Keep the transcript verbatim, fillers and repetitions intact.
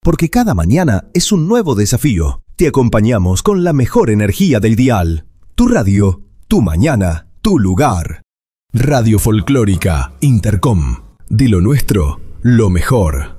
porque cada mañana es un nuevo desafío. Te acompañamos con la mejor energía del dial. Tu radio, tu mañana, tu lugar. Radio Folclórica Intercom. De lo nuestro, lo mejor.